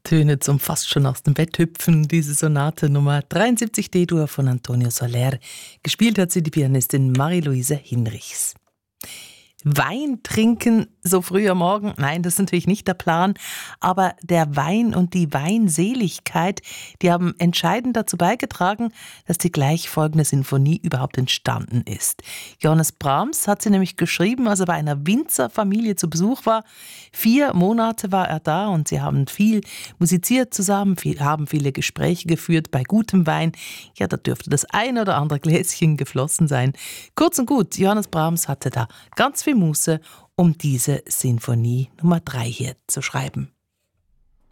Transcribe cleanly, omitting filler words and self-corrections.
Töne zum fast schon aus dem Bett hüpfen, diese Sonate Nummer 73 D-Dur von Antonio Soler. Gespielt hat sie die Pianistin Marie-Louise Hinrichs. Wein trinken so früh am Morgen? Nein, das ist natürlich nicht der Plan. Aber der Wein und die Weinseligkeit, die haben entscheidend dazu beigetragen, dass die gleich folgende Sinfonie überhaupt entstanden ist. Johannes Brahms hat sie nämlich geschrieben, als er bei einer Winzerfamilie zu Besuch war. 4 Monate war er da und sie haben viel musiziert zusammen, haben viele Gespräche geführt bei gutem Wein. Ja, da dürfte das ein oder andere Gläschen geflossen sein. Kurz und gut, Johannes Brahms hatte da ganz viel Muße, um diese Sinfonie Nummer 3 hier zu schreiben.